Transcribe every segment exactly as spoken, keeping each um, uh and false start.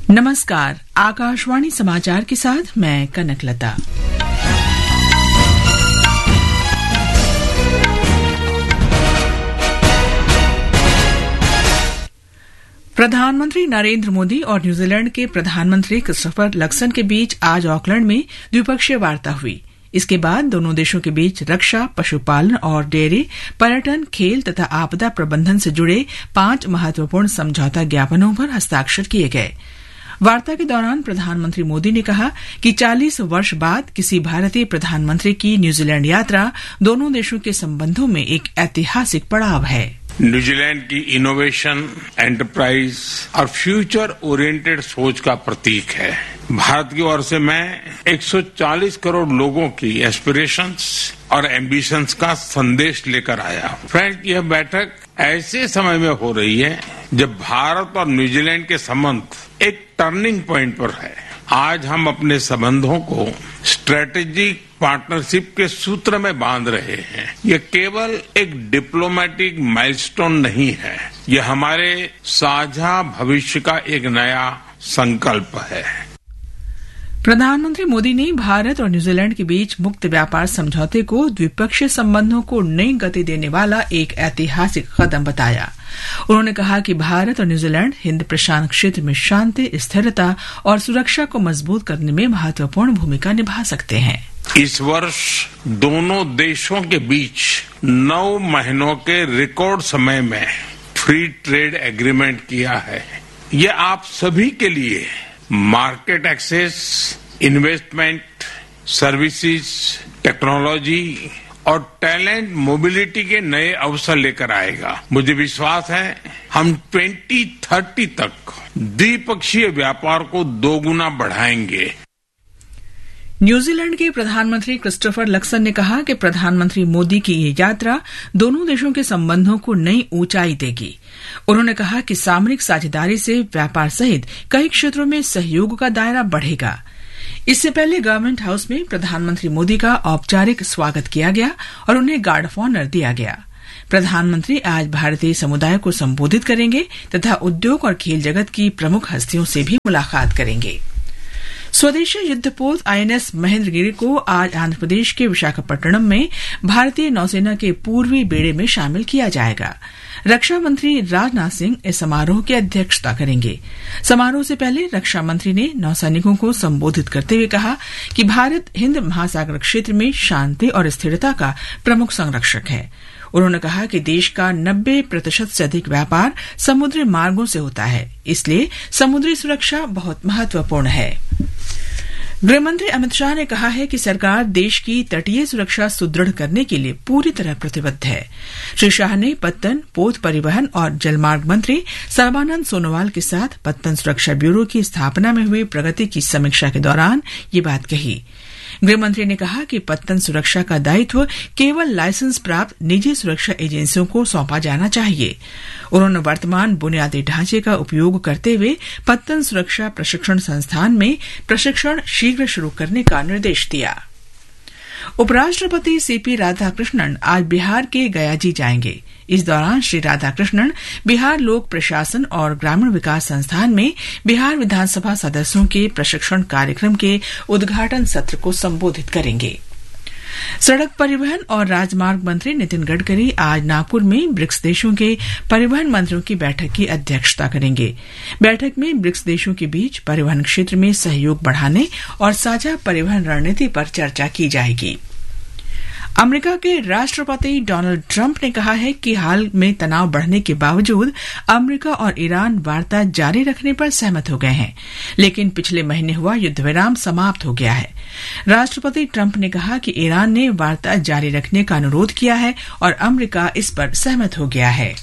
नमस्कार, आकाशवाणी समाचार के साथ मैं कनकलता। प्रधानमंत्री नरेंद्र मोदी और न्यूजीलैंड के प्रधानमंत्री क्रिस्टोफर लक्सन के बीच आज ऑकलैंड में द्विपक्षीय वार्ता हुई। इसके बाद दोनों देशों के बीच रक्षा, पशुपालन और डेयरी, पर्यटन, खेल तथा आपदा प्रबंधन से जुड़े पांच महत्वपूर्ण समझौता ज्ञापनों पर हस्ताक्षर किए गए। वार्ता के दौरान प्रधानमंत्री मोदी ने कहा कि चालीस वर्ष बाद किसी भारतीय प्रधानमंत्री की न्यूजीलैंड यात्रा दोनों देशों के संबंधों में एक ऐतिहासिक पड़ाव है। न्यूजीलैंड की इनोवेशन, एंटरप्राइज और फ्यूचर ओरिएंटेड सोच का प्रतीक है। भारत की ओर से मैं एक सौ चालीस करोड़ लोगों की एस्पिरेशंस और एम्बिशंस का संदेश लेकर आया हूं। फ्रेंड्स, यह बैठक ऐसे समय में हो रही है जब भारत और न्यूजीलैंड के संबंध एक टर्निंग पॉइंट पर है। आज हम अपने संबंधों को स्ट्रेटेजिक पार्टनरशिप के सूत्र में बांध रहे हैं। यह केवल एक डिप्लोमेटिक माइलस्टोन नहीं है, यह हमारे साझा भविष्य का एक नया संकल्प है। प्रधानमंत्री मोदी ने भारत और न्यूजीलैंड के बीच मुक्त व्यापार समझौते को द्विपक्षीय संबंधों को नई गति देने वाला एक ऐतिहासिक कदम बताया। उन्होंने कहा कि भारत और न्यूजीलैंड हिंद प्रशांत क्षेत्र में शांति, स्थिरता और सुरक्षा को मजबूत करने में महत्वपूर्ण भूमिका निभा सकते हैं। इस वर्ष दोनों देशों के बीच नौ महीनों के रिकॉर्ड समय में फ्री ट्रेड एग्रीमेंट किया है। ये आप सभी के लिए market access, investment, services, technology और टैलेंट मोबिलिटी के नए अवसर लेकर आएगा। मुझे विश्वास है हम दो हज़ार तीस तक द्विपक्षीय व्यापार को दोगुना बढ़ाएंगे। न्यूजीलैंड के प्रधानमंत्री क्रिस्टोफर लक्सन ने कहा कि प्रधानमंत्री मोदी की ये यात्रा दोनों देशों के संबंधों को नई ऊंचाई देगी। उन्होंने कहा कि सामरिक साझेदारी से व्यापार सहित कई क्षेत्रों में सहयोग का दायरा बढ़ेगा। इससे पहले गवर्नमेंट हाउस में प्रधानमंत्री मोदी का औपचारिक स्वागत किया गया और उन्हें गार्ड ऑफ ऑनर दिया गया। प्रधानमंत्री आज भारतीय समुदाय को संबोधित करेंगे तथा उद्योग और खेल जगत की प्रमुख हस्तियों से भी मुलाकात करेंगे। स्वदेशी युद्धपोत आईएनएस महेंद्रगिरी को आज आंध्र प्रदेश के विशाखापट्टनम में भारतीय नौसेना के पूर्वी बेड़े में शामिल किया जाएगा। रक्षा मंत्री राजनाथ सिंह इस समारोह की अध्यक्षता करेंगे। समारोह से पहले रक्षा मंत्री ने नौसैनिकों को संबोधित करते हुए कहा कि भारत हिंद महासागर क्षेत्र में शांति और स्थिरता का प्रमुख संरक्षक है। उन्होंने कहा कि देश का नब्बे प्रतिशत से अधिक व्यापार समुद्री मार्गों से होता है, इसलिए समुद्री सुरक्षा बहुत महत्वपूर्ण है। गृहमंत्री अमित शाह ने कहा है कि सरकार देश की तटीय सुरक्षा सुदृढ़ करने के लिए पूरी तरह प्रतिबद्ध है। श्री शाह ने पत्तन, पोत परिवहन और जलमार्ग मंत्री सर्बानंद सोनोवाल के साथ पत्तन सुरक्षा ब्यूरो की स्थापना में हुई प्रगति की समीक्षा के दौरान ये बात कही। गृहमंत्री ने कहा कि पत्तन सुरक्षा का दायित्व केवल लाइसेंस प्राप्त निजी सुरक्षा एजेंसियों को सौंपा जाना चाहिए। उन्होंने वर्तमान बुनियादी ढांचे का उपयोग करते हुए पत्तन सुरक्षा प्रशिक्षण संस्थान में प्रशिक्षण शीघ्र शुरू करने का निर्देश दिया। उपराष्ट्रपति सीपी राधाकृष्णन आज बिहार के गयाजी जाएंगे। इस दौरान श्री राधाकृष्णन बिहार लोक प्रशासन और ग्रामीण विकास संस्थान में बिहार विधानसभा सदस्यों के प्रशिक्षण कार्यक्रम के उद्घाटन सत्र को संबोधित करेंगे। सड़क परिवहन और राजमार्ग मंत्री नितिन गडकरी आज नागपुर में ब्रिक्स देशों के परिवहन मंत्रियों की बैठक की अध्यक्षता करेंगे। बैठक में ब्रिक्स देशों के बीच परिवहन क्षेत्र में सहयोग बढ़ाने और साझा परिवहन रणनीति पर चर्चा की जाएगी। अमेरिका के राष्ट्रपति डोनाल्ड ट्रंप ने कहा है कि हाल में तनाव बढ़ने के बावजूद अमेरिका और ईरान वार्ता जारी रखने पर सहमत हो गए हैं, लेकिन पिछले महीने हुआ युद्ध विराम समाप्त हो गया है। राष्ट्रपति ट्रंप ने कहा कि ईरान ने वार्ता जारी रखने का अनुरोध किया है और अमेरिका इस पर सहमत हो गया है।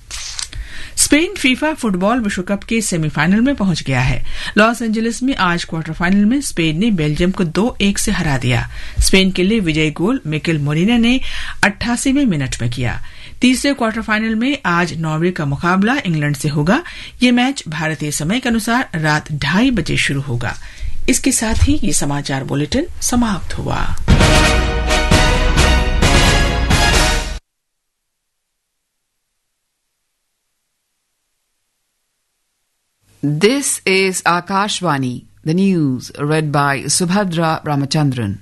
स्पेन फीफा फुटबॉल विश्व कप के सेमीफाइनल में पहुंच गया है। लॉस एंजलिस में आज क्वार्टर फाइनल में स्पेन ने बेल्जियम को दो एक से हरा दिया। स्पेन के लिए विजयी गोल मिकेल मोरिना ने अट्ठासीवें मिनट में किया। तीसरे क्वार्टर फाइनल में आज नॉर्वे का मुकाबला इंग्लैंड से होगा। ये मैच भारतीय समय के अनुसार रात ढाई बजे शुरू होगा। इसके साथ ही ये समाचार बुलेटिन समाप्त हुआ। This is Akashvani, the news read by Subhadra Ramachandran.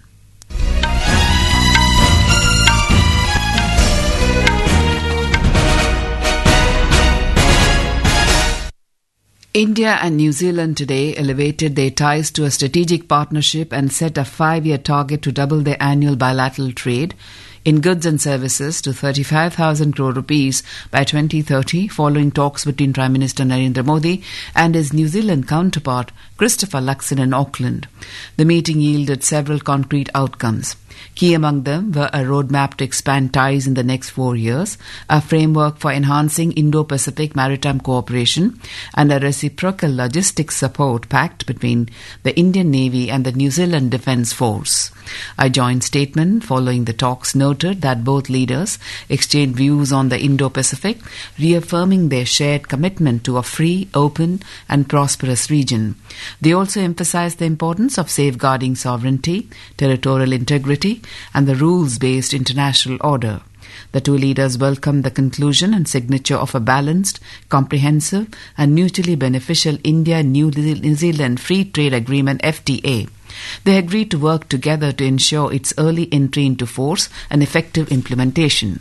India and New Zealand today elevated their ties to a strategic partnership and set a five-year target to double their annual bilateral trade in goods and services to thirty-five thousand crore rupees by twenty thirty, following talks between Prime Minister Narendra Modi and his New Zealand counterpart Christopher Luxon in Auckland. The meeting yielded several concrete outcomes. Key among them were a roadmap to expand ties in the next four years, a framework for enhancing Indo-Pacific maritime cooperation, and a reciprocal logistics support pact between the Indian Navy and the New Zealand Defence Force. A joint statement following the talks noted that both leaders exchanged views on the Indo-Pacific, reaffirming their shared commitment to a free, open and prosperous region. They also emphasized the importance of safeguarding sovereignty, territorial integrity and the rules-based international order. The two leaders welcomed the conclusion and signature of a balanced, comprehensive and mutually beneficial India-New Zealand Free Trade Agreement F T A. They agreed to work together to ensure its early entry into force and effective implementation.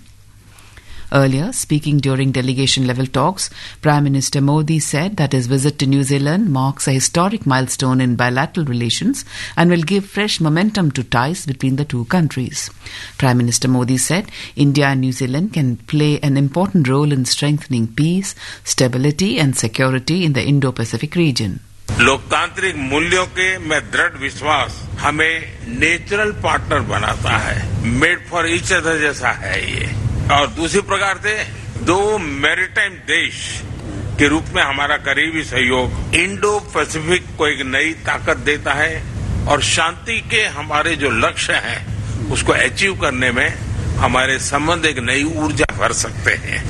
Earlier, speaking during delegation-level talks, Prime Minister Modi said that his visit to New Zealand marks a historic milestone in bilateral relations and will give fresh momentum to ties between the two countries. Prime Minister Modi said India and New Zealand can play an important role in strengthening peace, stability and security in the Indo-Pacific region. लोकतांत्रिक मूल्यों के में दृढ़ विश्वास हमें natural partner बनाता है, made for each other जैसा है ये, और दूसरी प्रकार से दो मैरीटाइम देश के रूप में हमारा करीबी सहयोग इंडो पैसिफिक को एक नई ताकत देता है और शांति के हमारे जो लक्ष्य हैं उसको अचीव करने में हमारे संबंध एक नई ऊर्जा भर सकते हैं.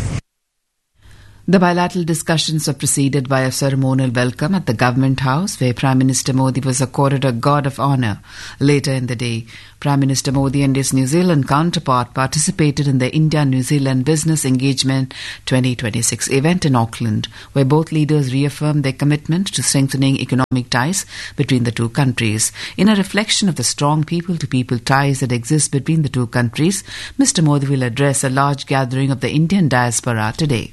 The bilateral discussions were preceded by a ceremonial welcome at the Government House, where Prime Minister Modi was accorded a Guard of Honour. Later in the day, Prime Minister Modi and his New Zealand counterpart participated in the India-New Zealand Business Engagement twenty twenty-six event in Auckland, where both leaders reaffirmed their commitment to strengthening economic ties between the two countries. In a reflection of the strong people-to-people ties that exist between the two countries, Mister Modi will address a large gathering of the Indian diaspora today.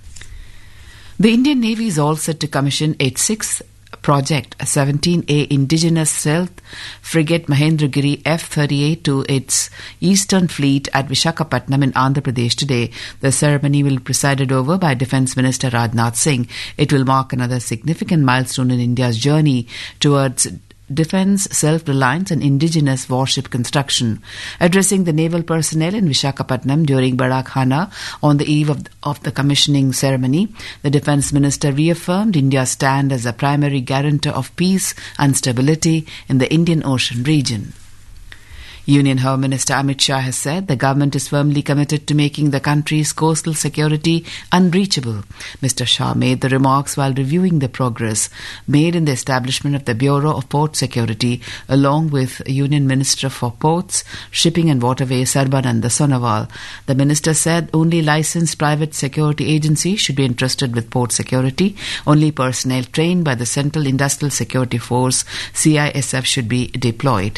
The Indian Navy is all set to commission its sixth project, a seventeen A indigenous stealth frigate Mahendragiri F thirty-eight to its Eastern Fleet at Visakhapatnam in Andhra Pradesh today. The ceremony will be presided over by Defence Minister Rajnath Singh. It will mark another significant milestone in India's journey towards defence, self-reliance and indigenous warship construction. Addressing the naval personnel in Visakhapatnam during Barak Hana on the eve of, of the commissioning ceremony, the Defence Minister reaffirmed India's stand as a primary guarantor of peace and stability in the Indian Ocean region. Union Home Minister Amit Shah has said the government is firmly committed to making the country's coastal security unbreachable. Mister Shah made the remarks while reviewing the progress made in the establishment of the Bureau of Port Security, along with Union Minister for Ports, Shipping and Waterways Sarbananda Sonowal. The minister said only licensed private security agencies should be entrusted with port security. Only personnel trained by the Central Industrial Security Force, C I S F, should be deployed.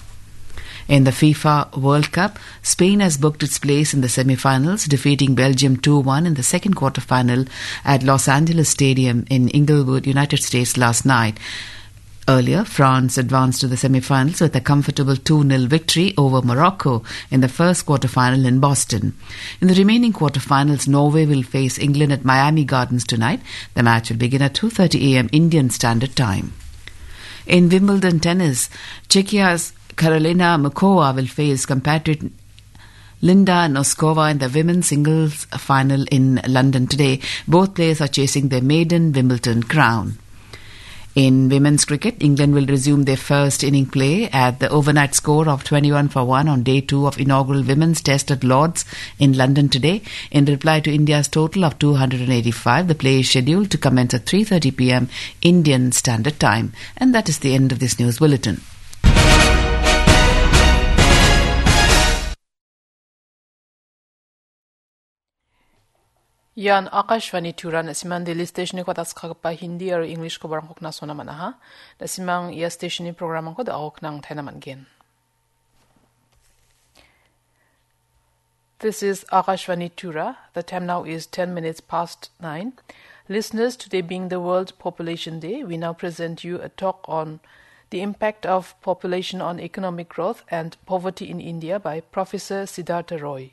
In the FIFA World Cup, Spain has booked its place in the semi-finals, defeating Belgium two one in the second quarter-final at Los Angeles Stadium in Inglewood, United States last night. Earlier, France advanced to the semi-finals with a comfortable two nil victory over Morocco in the first quarter-final in Boston. In the remaining quarter-finals, Norway will face England at Miami Gardens tonight. The match will begin at two thirty a m Indian Standard Time. In Wimbledon tennis, Czechia's Karolina Mukova will face compatriot Linda Noskova in the women's singles final in London today. Both players are chasing their maiden Wimbledon crown. In women's cricket, England will resume their first inning play at the overnight score of twenty-one for one on day two of inaugural women's test at Lord's in London today. In reply to India's total of two hundred eighty-five, the play is scheduled to commence at three thirty p m Indian Standard Time. And that is the end of this news bulletin. Yan Akashvani Turan Nasiman Daily Station ko tas khagpa Hindi or English ko barang kok na sona manaha. Nasimang iya station program ko da ok nang Thailand gen. This is Akashvani Tura. The time now is ten minutes past nine. Listeners, today being the World Population Day, we now present you a talk on the impact of population on economic growth and poverty in India by Professor Siddhartha Roy.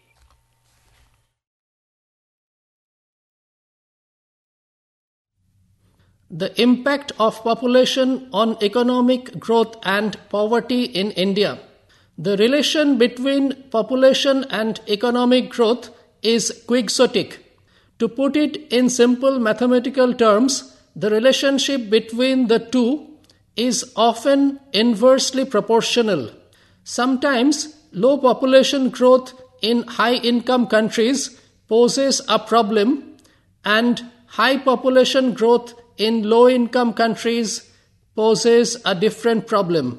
The impact of population on economic growth and poverty in India. The relation between population and economic growth is quixotic. To put it in simple mathematical terms, the relationship between the two is often inversely proportional. Sometimes low population growth in high-income countries poses a problem, and high population growth in low-income countries poses a different problem.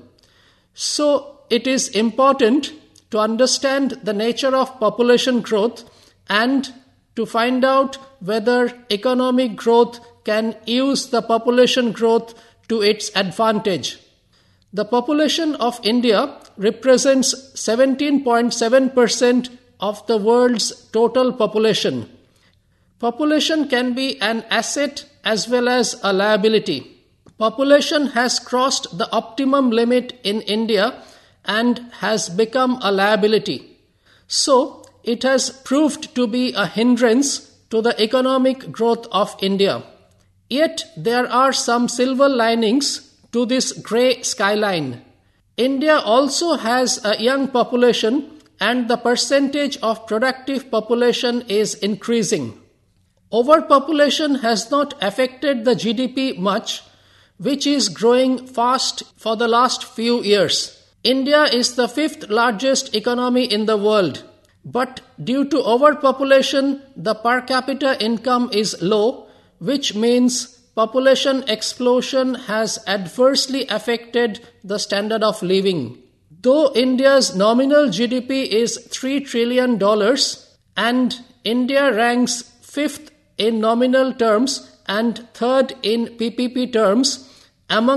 So, it is important to understand the nature of population growth and to find out whether economic growth can use the population growth to its advantage. The population of India represents seventeen point seven percent of the world's total population. Population can be an asset as well as a liability. Population has crossed the optimum limit in India and has become a liability. So, it has proved to be a hindrance to the economic growth of India. Yet, there are some silver linings to this grey skyline. India also has a young population and the percentage of productive population is increasing. Overpopulation has not affected the G D P much, which is growing fast for the last few years. India is the fifth largest economy in the world, but due to overpopulation, the per capita income is low, which means population explosion has adversely affected the standard of living. Though India's nominal G D P is three trillion dollars and India ranks fifth in nominal terms and third in P P P terms among